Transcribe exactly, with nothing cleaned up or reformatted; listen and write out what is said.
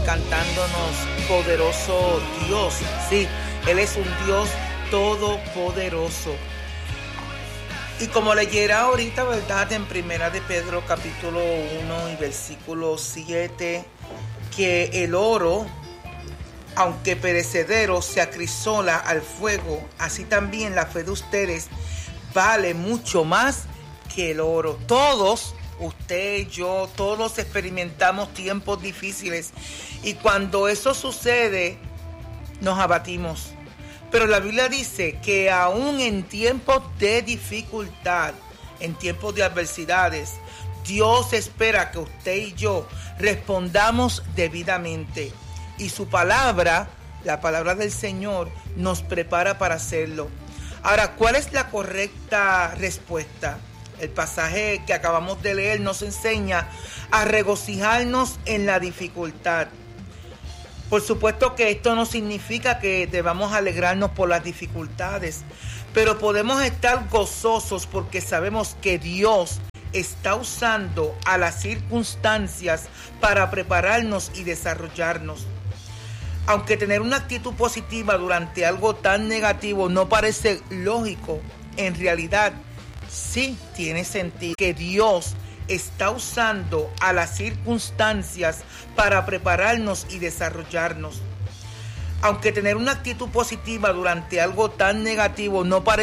cantándonos poderoso Dios. Sí, Él es un Dios todopoderoso. Y como leyera ahorita, ¿verdad? En Primera de Pedro capítulo uno y versículo siete, que el oro, aunque perecedero, se acrisola al fuego, así también la fe de ustedes vale mucho más que el oro. Todos, usted, yo, todos experimentamos tiempos difíciles y cuando eso sucede, nos abatimos. Pero la Biblia dice que aún en tiempos de dificultad, en tiempos de adversidades, Dios espera que usted y yo respondamos debidamente. Y su palabra, la palabra del Señor, nos prepara para hacerlo. Ahora, ¿cuál es la correcta respuesta? El pasaje que acabamos de leer nos enseña a regocijarnos en la dificultad. Por supuesto que esto no significa que debamos alegrarnos por las dificultades, pero podemos estar gozosos porque sabemos que Dios está usando a las circunstancias para prepararnos y desarrollarnos. Aunque tener una actitud positiva durante algo tan negativo no parece lógico, en realidad sí tiene sentido que Dios está usando a las circunstancias para prepararnos y desarrollarnos. Aunque tener una actitud positiva durante algo tan negativo no parece